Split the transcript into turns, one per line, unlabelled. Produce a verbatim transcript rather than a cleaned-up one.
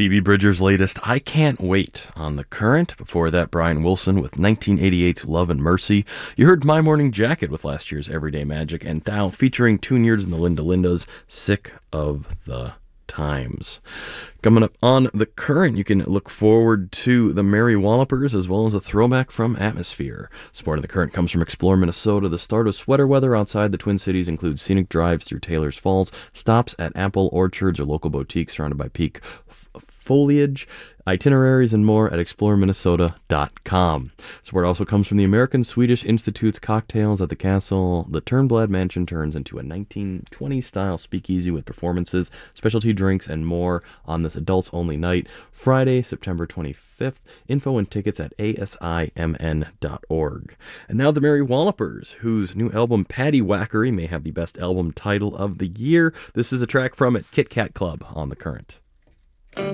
Phoebe Bridgers' latest I Can't Wait on The Current. Before that, Brian Wilson with nineteen eighty-eight's Love and Mercy. You heard My Morning Jacket with last year's Everyday Magic, and now featuring Tune Years and the Linda Lindas, Sick of the Times. Coming up on The Current, you can look forward to the Merry Wallopers as well as a throwback from Atmosphere. Support of The Current comes from Explore Minnesota. The start of sweater weather outside the Twin Cities includes scenic drives through Taylor's Falls, stops at apple orchards or local boutiques surrounded by peak f- foliage, itineraries, and more at explore minnesota dot com. Support also comes from the American Swedish Institute's Cocktails at the Castle. The Turnblad Mansion turns into a nineteen twenties style speakeasy with performances, specialty drinks, and more on this adults-only night, Friday, September twenty-fifth. Info and tickets at A S I M N dot org. And now the Merry Wallopers, whose new album Patty Wackery may have the best album title of the year. This is a track from it, Kit Kat Club on The Current.